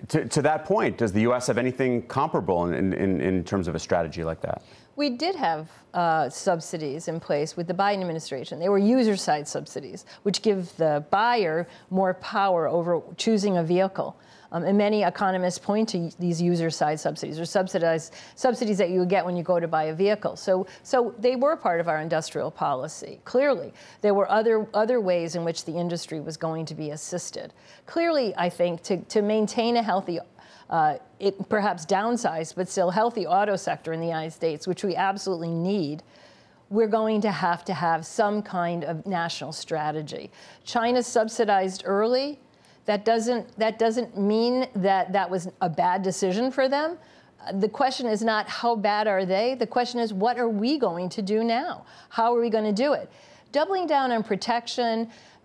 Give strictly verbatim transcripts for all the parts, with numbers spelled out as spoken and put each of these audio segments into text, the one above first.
To, to that point, does the U S have anything comparable in, in, in terms of a strategy like that? We did have uh, subsidies in place with the Biden administration. They were user-side subsidies, which give the buyer more power over choosing a vehicle. Um, and many economists point to these user-side subsidies, or subsidized subsidies that you would get when you go to buy a vehicle. So, so they were part of our industrial policy. Clearly, there were other other ways in which the industry was going to be assisted. Clearly, I think to to maintain a healthy, uh, it perhaps downsized, but still healthy auto sector in the United States, which we absolutely need, we're going to have to have some kind of national strategy. China subsidized early. That doesn't, that doesn't mean that that was a bad decision for them. Uh, the question is not how bad are they? The question is, what are we going to do now? How are we going to do it? Doubling down on protection,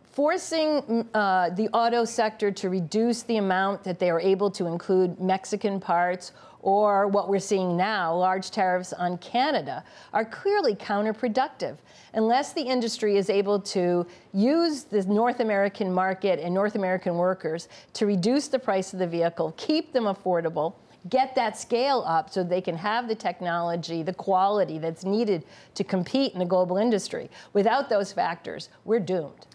forcing uh, the auto sector to reduce the amount that they are able to include Mexican parts, or what we're seeing now, large tariffs on Canada, are clearly counterproductive. Unless the industry is able to use the North American market and North American workers to reduce the price of the vehicle, keep them affordable, get that scale up so they can have the technology, the quality that's needed to compete in a global industry. Without those factors, we're doomed.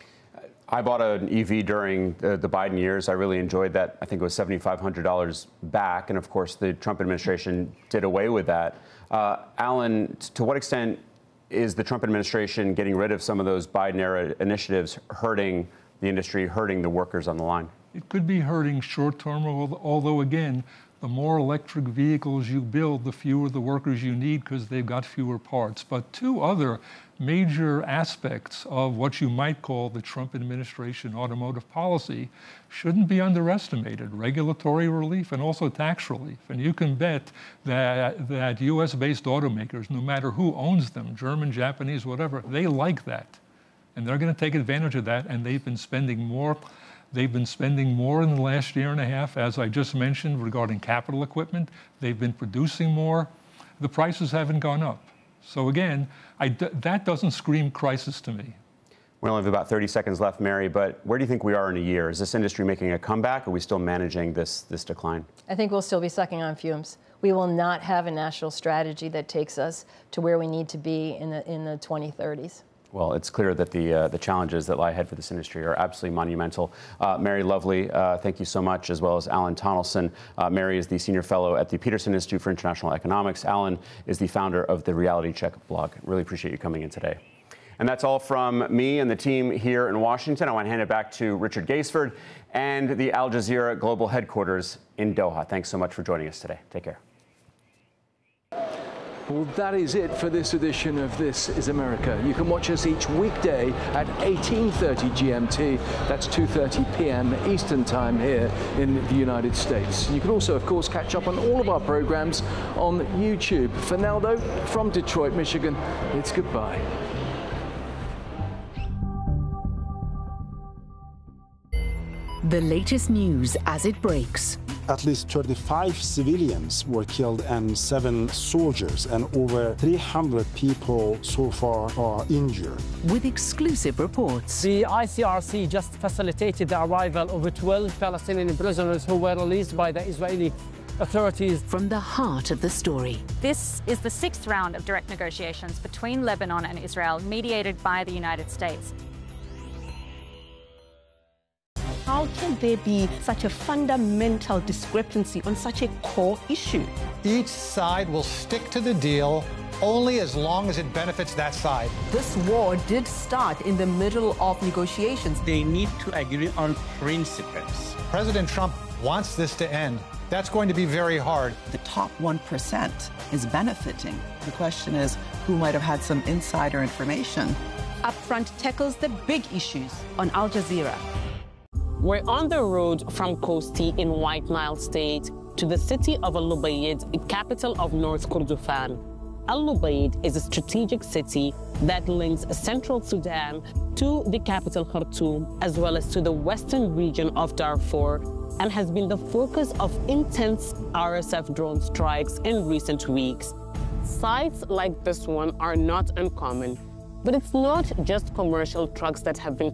I bought an E V during the, the Biden years. I really enjoyed that. I think it was seven thousand five hundred dollars back. And of course, the Trump administration did away with that. Uh, Alan, to what extent is the Trump administration getting rid of some of those Biden-era initiatives hurting the industry, hurting the workers on the line? It could be hurting short-term, although, again, the more electric vehicles you build, the fewer the workers you need because they've got fewer parts. But two other major aspects of what you might call the Trump administration automotive policy shouldn't be underestimated: regulatory relief and also tax relief. And you can bet that, that U S-based automakers, no matter who owns them, German, Japanese, whatever, they like that. And they're going to take advantage of that, and they've been spending more They've been spending more in the last year and a half, as I just mentioned, regarding capital equipment. They've been producing more. The prices haven't gone up. So again, I, that doesn't scream crisis to me. We only have about thirty seconds left, Mary, but where do you think we are in a year? Is this industry making a comeback, or are we still managing this, this decline? I think we'll still be sucking on fumes. We will not have a national strategy that takes us to where we need to be in the, in the twenty thirties. Well, it's clear that the uh, the challenges that lie ahead for this industry are absolutely monumental. Uh, Mary Lovely, uh, thank you so much, as well as Alan Tonelson. Uh, Mary is the Senior Fellow at the Peterson Institute for International Economics. Alan is the founder of the Reality Check blog. Really appreciate you coming in today. And that's all from me and the team here in Washington. I want to hand it back to Richard Gaisford and the Al Jazeera Global Headquarters in Doha. Thanks so much for joining us today. Take care. Well, that is it for this edition of This is America. You can watch us each weekday at eighteen thirty G M T. That's two thirty p m Eastern Time here in the United States. You can also, of course, catch up on all of our programs on YouTube. For now, though, from Detroit, Michigan, it's goodbye. The latest news as it breaks. At least thirty-five civilians were killed and seven soldiers, and over three hundred people so far are injured. With exclusive reports. The I C R C just facilitated the arrival of twelve Palestinian prisoners who were released by the Israeli authorities. From the heart of the story. This is the sixth round of direct negotiations between Lebanon and Israel, mediated by the United States. How can there be such a fundamental discrepancy on such a core issue? Each side will stick to the deal only as long as it benefits that side. This war did start in the middle of negotiations. They need to agree on principles. President Trump wants this to end. That's going to be very hard. The top one percent is benefiting. The question is, who might have had some insider information? Upfront tackles the big issues on Al Jazeera. We're on the road from Kosti in White Nile State to the city of Al-Lubayd, capital of North Kordofan. Al-Lubayd is a strategic city that links central Sudan to the capital Khartoum, as well as to the western region of Darfur, and has been the focus of intense R S F drone strikes in recent weeks. Sites like this one are not uncommon. But it's not just commercial trucks that have been